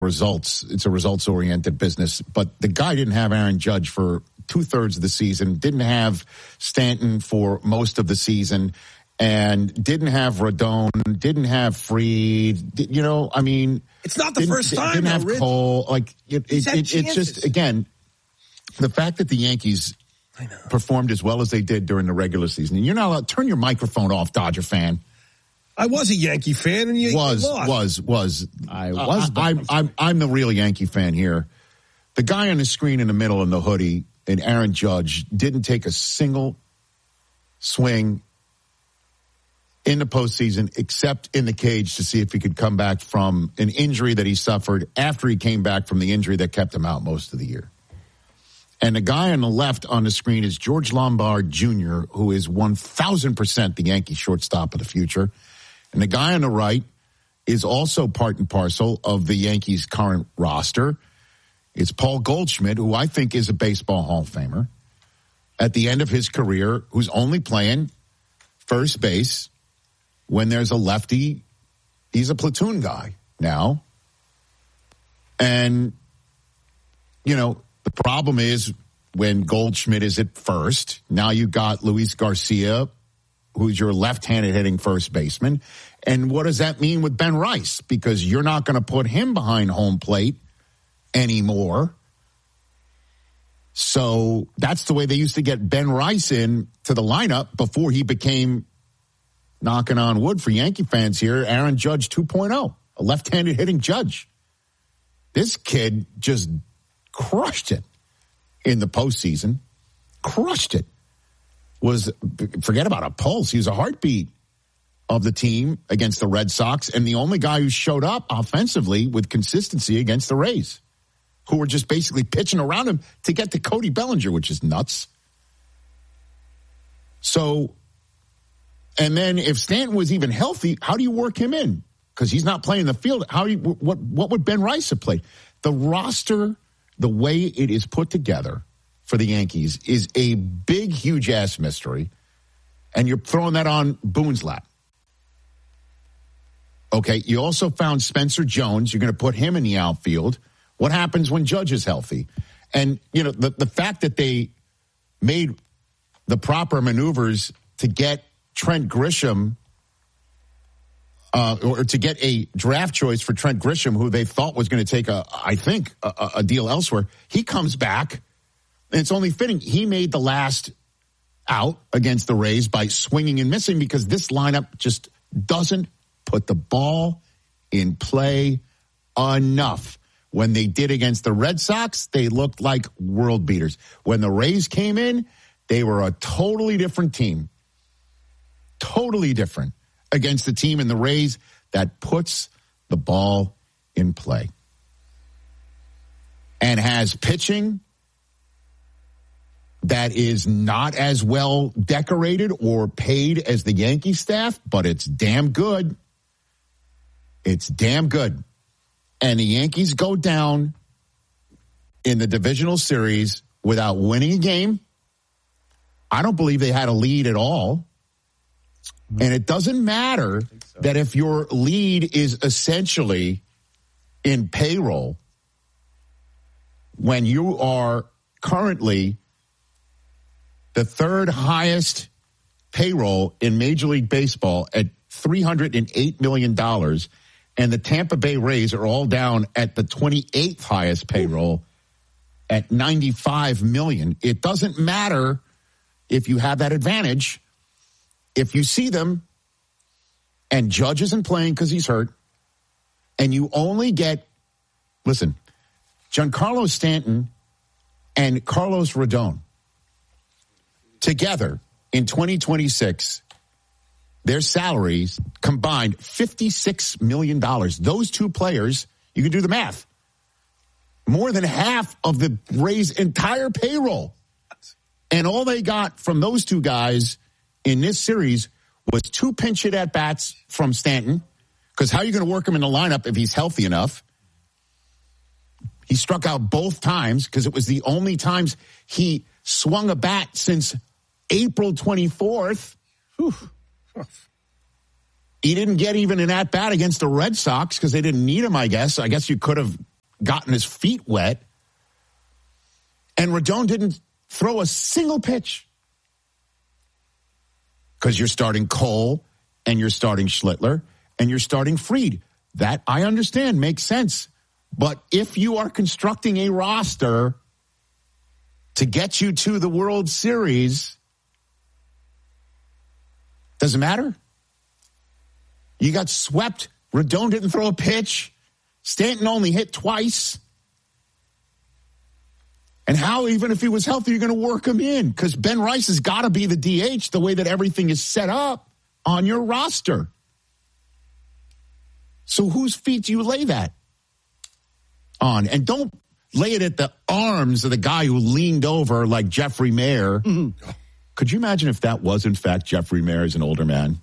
results. It's a results-oriented business. But the guy didn't have Aaron Judge for 2/3 of the season, didn't have Stanton for most of the season, and didn't have Rodon, didn't have Fried. You know, I mean, it's not the first time. Didn't have Rich. Cole. Like it's just, again, the fact that the Yankees performed as well as they did during the regular season. And you're not allowed to turn your microphone off, Dodger fan. I was a Yankee fan, and you lost. I'm the real Yankee fan here. The guy on the screen in the middle in the hoodie, and Aaron Judge, didn't take a single swing in the postseason except in the cage to see if he could come back from an injury that he suffered after he came back from the injury that kept him out most of the year. And the guy on the left on the screen is George Lombard Jr., who is 1,000% the Yankee shortstop of the future. And the guy on the right is also part and parcel of the Yankees' current roster. It's Paul Goldschmidt, who I think is a baseball Hall of Famer at the end of his career, who's only playing first base when there's a lefty. He's a platoon guy now. And, you know, the problem is when Goldschmidt is at first, now you got Luis Garcia, who's your left-handed hitting first baseman. And what does that mean with Ben Rice? Because you're not going to put him behind home plate anymore. So that's the way they used to get Ben Rice in to the lineup before he became, knocking on wood for Yankee fans here, Aaron Judge 2.0, a left-handed hitting Judge. This kid just crushed it in the postseason. Crushed it. Forget about a pulse. He was a heartbeat of the team against the Red Sox, and the only guy who showed up offensively with consistency against the Rays, who were just basically pitching around him to get to Cody Bellinger, which is nuts. So, and then if Stanton was even healthy, how do you work him in? Because he's not playing the field. What would Ben Rice have played? The roster, the way it is put together for the Yankees, is a big, huge-ass mystery, and you're throwing that on Boone's lap. Okay, you also found Spencer Jones. You're going to put him in the outfield. What happens when Judge is healthy? And, you know, the fact that they made the proper maneuvers to get Trent Grisham, or to get a draft choice for Trent Grisham, who they thought was going to take a deal elsewhere. He comes back, and it's only fitting. He made the last out against the Rays by swinging and missing, because this lineup just doesn't put the ball in play enough. When they did against the Red Sox, they looked like world beaters. When the Rays came in, they were a totally different team. Totally different against the team in the Rays that puts the ball in play and has pitching that is not as well decorated or paid as the Yankee staff, but it's damn good. It's damn good. And the Yankees go down in the divisional series without winning a game. I don't believe they had a lead at all. And it doesn't matter that if your lead is essentially in payroll, when you are currently the third highest payroll in Major League Baseball at $308 million, and the Tampa Bay Rays are all down at the 28th highest payroll at $95 million. It doesn't matter if you have that advantage. If you see them and Judge isn't playing because he's hurt, and you only get, listen, Giancarlo Stanton and Carlos Rodon together in 2026, their salaries combined $56 million. Those two players, you can do the math, more than half of the Rays' entire payroll. And all they got from those two guys in this series was 2 pinch hit at bats from Stanton, because how are you going to work him in the lineup if he's healthy enough? He struck out both times because it was the only times he swung a bat since April 24th. Whew. He didn't get even an at-bat against the Red Sox because they didn't need him, I guess. I guess you could have gotten his feet wet. And Rodon didn't throw a single pitch. Because you're starting Cole, and you're starting Schlittler, and you're starting Fried. That, I understand, makes sense. But if you are constructing a roster to get you to the World Series, doesn't matter. You got swept. Rodon didn't throw a pitch. Stanton only hit twice. And how, even if he was healthy, you're going to work him in? Because Ben Rice has got to be the DH the way that everything is set up on your roster. So whose feet do you lay that on? And don't lay it at the arms of the guy who leaned over like Jeffrey Mayer. Mm-hmm. Could you imagine if that was, in fact, Jeffrey Mayer as an older man?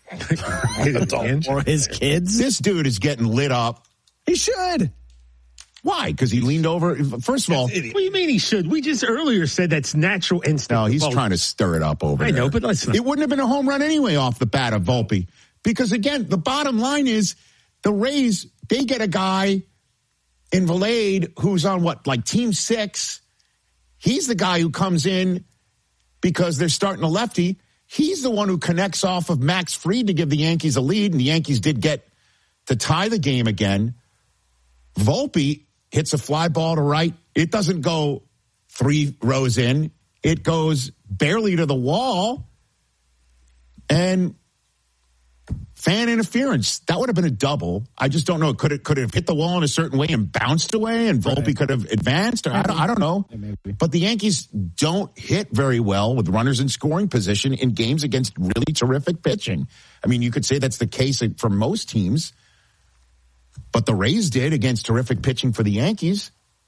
Or his kids? This dude is getting lit up. He should. Why? Because he leaned over. First of all, what do you mean he should? We just earlier said that's natural instinct. No, he's trying to stir it up over there. I know, but let's not. It wouldn't have been a home run anyway off the bat of Volpe. Because, again, the bottom line is the Rays, they get a guy in Valade who's on team 6. He's the guy who comes in because they're starting a lefty. He's the one who connects off of Max Fried to give the Yankees a lead, and the Yankees did get to tie the game again. Volpe hits a fly ball to right. It doesn't go 3 rows in. It goes barely to the wall. And fan interference. That would have been a double. I just don't know. Could it have hit the wall in a certain way and bounced away and Volpe could have advanced? Or I don't know. But the Yankees don't hit very well with runners in scoring position in games against really terrific pitching. I mean, you could say that's the case for most teams. But the Rays did against terrific pitching for the Yankees.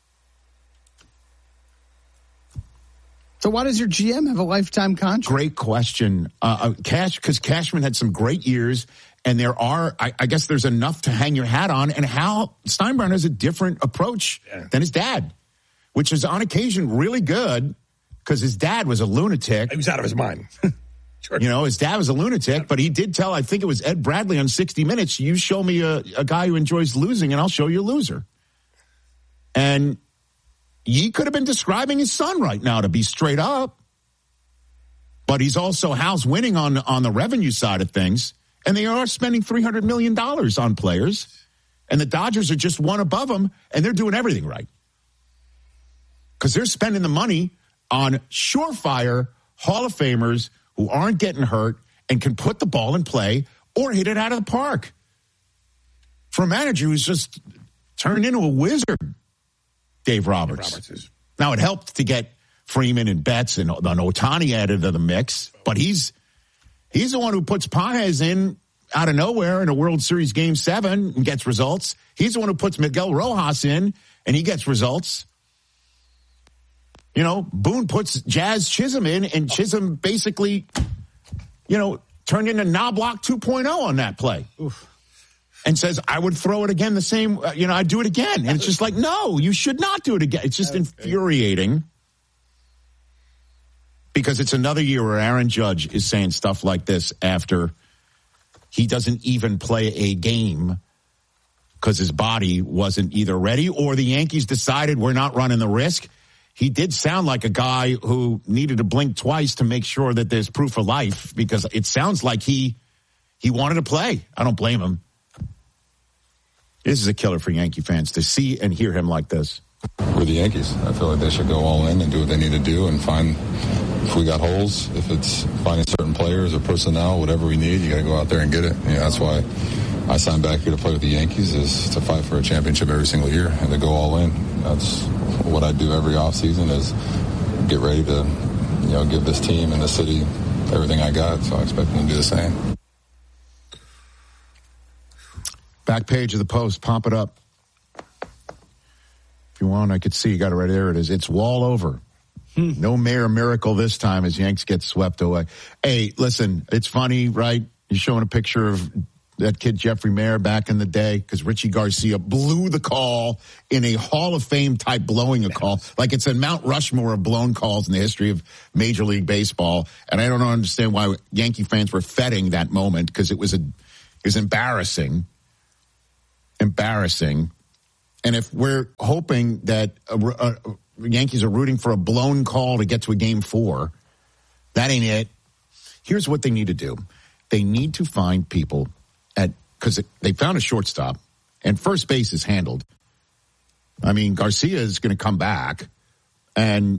So why does your GM have a lifetime contract? Great question. Because Cashman had some great years, and there are, I guess there's enough to hang your hat on, and Hal Steinbrenner has a different approach than his dad, which is on occasion really good, because his dad was a lunatic. He was out of his mind. Sure. You know, his dad was a lunatic, but he did tell, I think it was Ed Bradley on 60 Minutes, you show me a guy who enjoys losing, and I'll show you a loser. And he could have been describing his son right now, to be straight up. But he's also, Hal's winning on the revenue side of things, and they are spending $300 million on players, and the Dodgers are just one above them, and they're doing everything right. Because they're spending the money on surefire Hall of Famers who aren't getting hurt and can put the ball in play or hit it out of the park. For a manager who's just turned into a wizard, Dave Roberts. Now, it helped to get Freeman and Betts and Ohtani added to the mix, but he's the one who puts Paez in out of nowhere in a World Series Game 7 and gets results. He's the one who puts Miguel Rojas in, and he gets results. You know, Boone puts Jazz Chisholm in, and Chisholm basically, turned into Knobloch 2.0 on that play. Oof. And says, I would throw it again the same, I'd do it again. And it's just like, no, you should not do it again. It's just infuriating. Because it's another year where Aaron Judge is saying stuff like this after he doesn't even play a game because his body wasn't either ready or the Yankees decided we're not running the risk. He did sound like a guy who needed to blink twice to make sure that there's proof of life, because it sounds like he wanted to play. I don't blame him. This is a killer for Yankee fans to see and hear him like this. We're the Yankees. I feel like they should go all in and do what they need to do and find, if we got holes, if it's finding certain players or personnel, whatever we need, you got to go out there and get it. That's why I signed back here to play with the Yankees, is to fight for a championship every single year and to go all in. That's what I do every offseason, is get ready to, give this team and the city everything I got. So I expect them to do the same. Back page of the Post, pop it up. If you want, I could see you got it right there. It is. It's wall over. No Mayor miracle this time as Yanks get swept away. Hey, listen, it's funny, right? You're showing a picture of that kid Jeffrey Mayer back in the day, because Richie Garcia blew the call in a Hall of Fame type blowing a call. Like it's a Mount Rushmore of blown calls in the history of Major League Baseball. And I don't understand why Yankee fans were feting that moment, because it was embarrassing. Embarrassing. And if we're hoping that Yankees are rooting for a blown call to get to a Game 4, that ain't it. Here's what they need to do. They need to find people because they found a shortstop, and first base is handled. I mean, Garcia is going to come back, and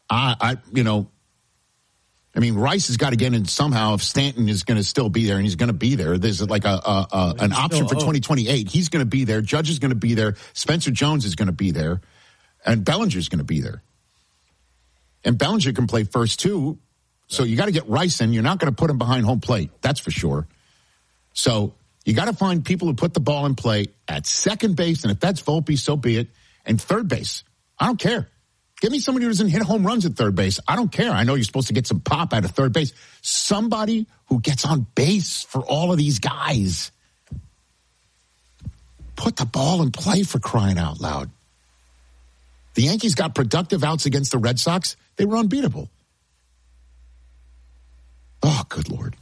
Rice has got to get in somehow if Stanton is going to still be there, and he's going to be there. There's like an option for 2028. He's going to be there. Judge is going to be there. Spencer Jones is going to be there. And Bellinger's going to be there. And Bellinger can play first, too. So you got to get Rice in. You're not going to put him behind home plate. That's for sure. So you got to find people who put the ball in play at second base. And if that's Volpe, so be it. And third base. I don't care. Give me somebody who doesn't hit home runs at third base. I don't care. I know you're supposed to get some pop out of third base. Somebody who gets on base for all of these guys. Put the ball in play, for crying out loud. The Yankees got productive outs against the Red Sox. They were unbeatable. Oh, good Lord.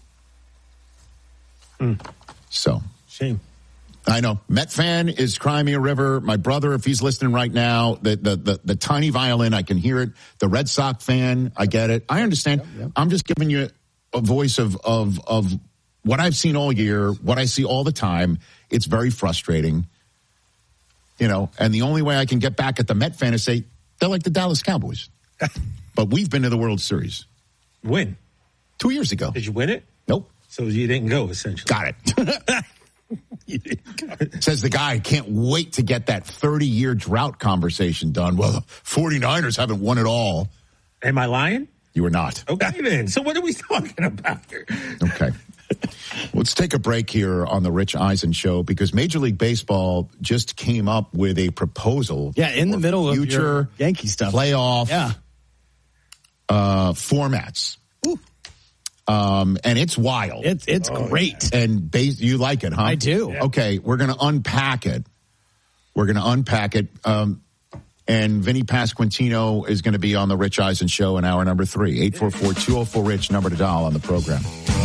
So. Shame. I know. Met fan is crying me a river. My brother, if he's listening right now, the tiny violin, I can hear it. The Red Sox fan, I get it. I understand. Yep. I'm just giving you a voice of what I've seen all year, what I see all the time. It's very frustrating. And the only way I can get back at the Met fan is say, they're like the Dallas Cowboys. But we've been to the World Series. When? 2 years ago. Did you win it? Nope. So you didn't go, essentially. Got it. Says the guy, can't wait to get that 30-year drought conversation done. Well, the 49ers haven't won it all. Am I lying? You are not. Okay, then. So what are we talking about here? Okay. Let's take a break here on the Rich Eisen Show because Major League Baseball just came up with a proposal. Yeah, in the middle of your Yankee stuff. Playoff formats. Ooh. And it's wild. It's great. Yeah. And you like it, huh? I do. Yeah. Okay, we're going to unpack it. And Vinny Pasquantino is going to be on the Rich Eisen Show in hour number 3. 844-204-RICH, number to dial on the program.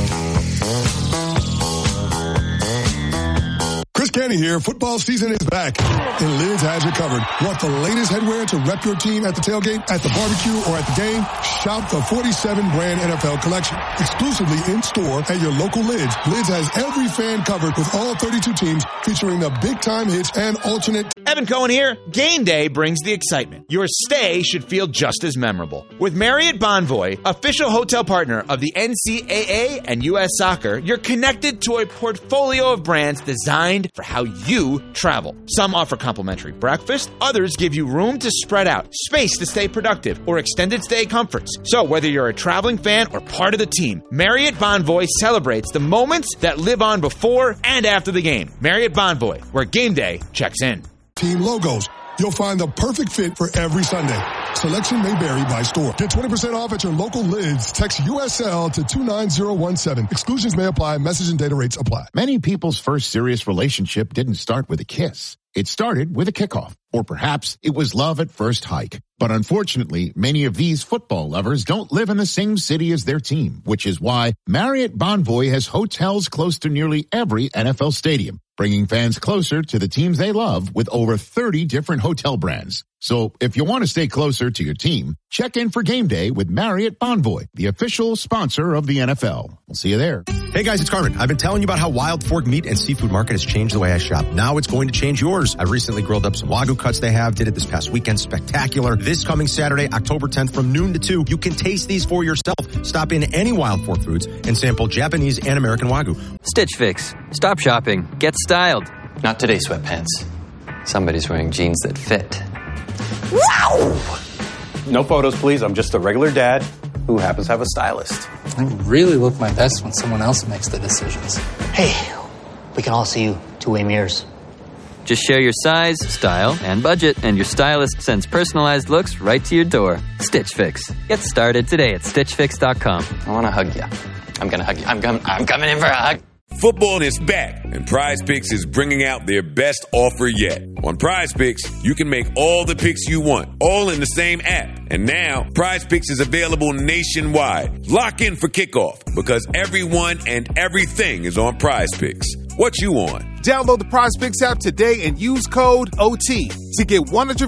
Chris Canty here. Football season is back, and Lids has you covered. Want the latest headwear to rep your team at the tailgate, at the barbecue, or at the game? Shop the 47-brand NFL collection. Exclusively in-store at your local Lids. Lids has every fan covered with all 32 teams featuring the big-time hits and alternate. Evan Cohen here. Game day brings the excitement. Your stay should feel just as memorable. With Marriott Bonvoy, official hotel partner of the NCAA and U.S. Soccer, you're connected to a portfolio of brands designed for how you travel. Some offer complimentary breakfast, others give you room to spread out, space to stay productive, or extended stay comforts. So whether you're a traveling fan or part of the team, Marriott Bonvoy celebrates the moments that live on before and after the game. Marriott Bonvoy, where game day checks in. Team logos. You'll find the perfect fit for every Sunday. Selection may vary by store. Get 20% off at your local Lids. Text USL to 29017. Exclusions may apply. Message and data rates apply. Many people's first serious relationship didn't start with a kiss. It started with a kickoff. Or perhaps it was love at first hike. But unfortunately, many of these football lovers don't live in the same city as their team, which is why Marriott Bonvoy has hotels close to nearly every NFL stadium, bringing fans closer to the teams they love with over 30 different hotel brands. So if you want to stay closer to your team, check in for game day with Marriott Bonvoy, the official sponsor of the NFL. We'll see you there. Hey guys, it's Carmen. I've been telling you about how Wild Fork Meat and Seafood Market has changed the way I shop. Now it's going to change yours. I recently grilled up some Wagyu cuts they have, did it this past weekend. Spectacular. This coming Saturday, October 10th from noon to 2, you can taste these for yourself. Stop in any Wild Fork Foods and sample Japanese and American Wagyu. Stitch Fix. Stop shopping. Get styled. Not today, sweatpants. Somebody's wearing jeans that fit. Wow! No photos, please. I'm just a regular dad who happens to have a stylist. I really look my best when someone else makes the decisions. Hey, we can all see you two-way mirrors. Just share your size, style, and budget, and your stylist sends personalized looks right to your door. Stitch Fix. Get started today at StitchFix.com. I want to hug you. I'm going to hug you. I'm coming in for a hug. Football is back, and Prize Picks is bringing out their best offer yet. On Prize Picks, you can make all the picks you want, all in the same app. And now, Prize Picks is available nationwide. Lock in for kickoff, because everyone and everything is on Prize Picks. What you on? Download the PrizePicks app today and use code OT to get $150